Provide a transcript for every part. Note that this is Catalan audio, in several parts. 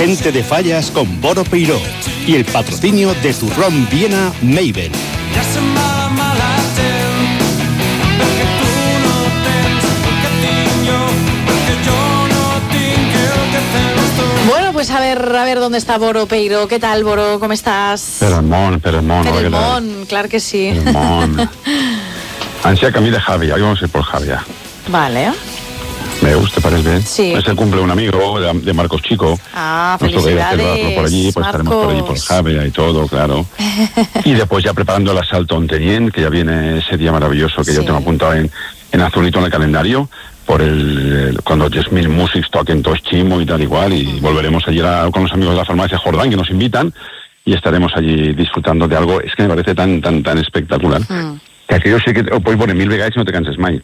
Gente de Fallas con Boro Peiró y el patrocinio de Turrón Viena Mabel. Bueno, pues a ver dónde está Boro Peiró. ¿Qué tal, Boro? ¿Cómo estás? Per el món, claro que sí. Per el món. Ansia camí de Javi, hoy vamos a ir por Javi. Vale. ¿Me ¿te parece bien? Sí. Es el cumple de un amigo, de Marcos Chico. Ah, nos felicidades, toca por allí, pues estaremos por allí por Javia y todo, claro. Y después ya preparando el asalto Ontenien, que ya viene ese día maravilloso que yo tengo apuntado en azulito en el calendario, por cuando 10.000 músicos toquen todo chimo y tal igual, y volveremos allí con los amigos de la farmacia Jordán, que nos invitan, y estaremos allí disfrutando de algo, es que me parece tan espectacular, que aquello sí que puedes poner 1000 veces y no te canses más.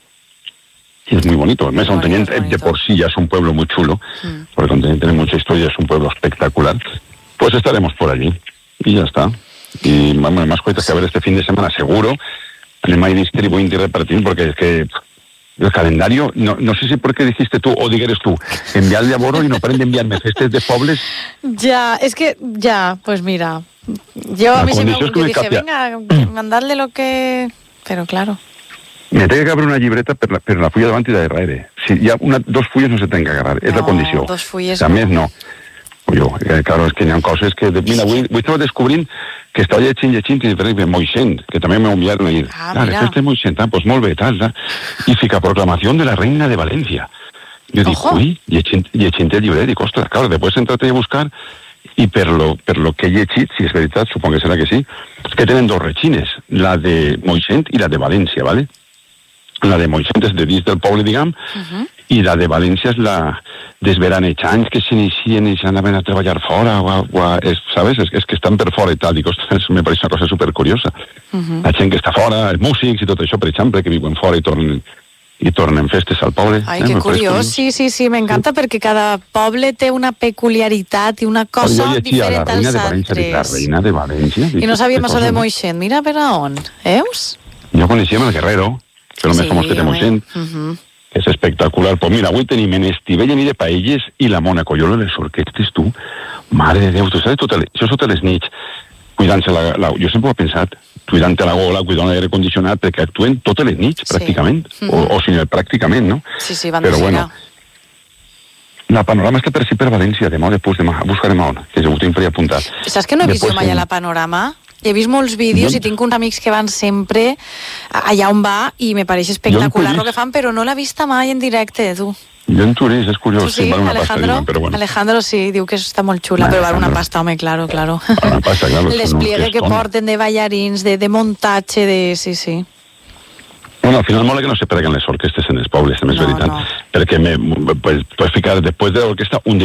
Y es muy bonito. El Mesa Ontenien de por sí ya es un pueblo muy chulo, porque Ontenien tiene mucha historia, es un pueblo espectacular. Pues estaremos por allí y ya está. Y más cuentas que a ver este fin de semana seguro anem a distribuir y repartir, porque es que el calendario, no sé si porque dijiste tú o digueres tú, enviarle a Boro y no paren de enviarme festes de pobles. Ya, es que ya, pues mira, yo a mí se me dije, venga, mandarle lo que... Pero claro. Me té que abre una llibreta per la fulla davant i de darrere. Si hi ha dos fulles no se tenen que agarrar, és la condició. Dos fulles a més, no. Claro, és que hi ha coses que... Mira, avui estava descobrint que estava llegint i de Moixent, que també m'ho enviaron ahir. Mira. Este Moixent, pues molt bé, tal. I fica proclamació de la reina de València. Jo dic, ui, llegint el llibret, dic, ostres, claro, després entrate a buscar i per lo que he llegit, si és veritat, supongo que serà que sí, és que tenen dos rechines, la de Moixent i la de València, ¿vale? La de Moixent és de dins del poble, diguem, i la de València és la dels veranejants que s'inicien i s'anaven a treballar fora, ¿sabes? És que estan per fora i tal, dic, ostres, me pareix una cosa supercuriosa. La gent que està fora, els músics i tot això, per exemple, que viuen fora i tornen festes al poble. Ai, que curiós, sí, m'encanta, perquè cada poble té una peculiaritat i una cosa diferent als altres. La reina de València. I no sabíem això de Moixent, mira per a on, veus? Jo coneixíem el Guerrero, però més famós que té Moixent, que és espectacular. Pues mira, avui tenim en Estivella ni de Paelles i la Mònaco. Jo les orquestes, tu, mare de Déu, tu saps això sota les nits, cuidant-se jo sempre ho he pensat, cuidant-te la gola, cuidant l'aire condicionat, perquè actuen totes les nits, pràcticament, o si no, pràcticament, no? Sí, van però de bueno, la panorama està per si per València, demà o després demà, buscarem on, que jo ho tinc per ahí apuntat. Saps que no he vist jo mai a la panorama? He vist molts vídeos i tinc uns amics que van sempre allà on va i me pareix espectacular el que fan, però no l'he vista mai en directe, tu. Jo en turist, és curiós. Sí, Alejandro sí, diu que està molt xula, però val una pasta, home, claro. Una pasta, claro. L'espliegue que porten de ballarins, de muntatge, sí. Bueno, al final mola que no se preguen les orquestes en els pobles, també és veritat, perquè pues ficar després de l'orquesta un